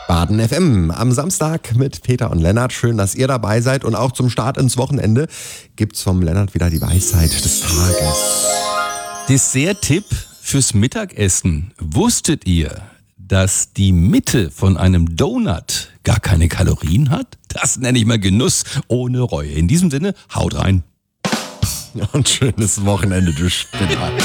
Baden FM am Samstag mit Peter und Lennart. Schön, dass ihr dabei seid. Und auch zum Start ins Wochenende gibt's vom Lennart wieder die Weisheit des Tages. Dessert-Tipp fürs Mittagessen. Wusstet ihr, dass die Mitte von einem Donut gar keine Kalorien hat? Das nenne ich mal Genuss ohne Reue. In diesem Sinne, haut rein. Und schönes Wochenende, du Spinner.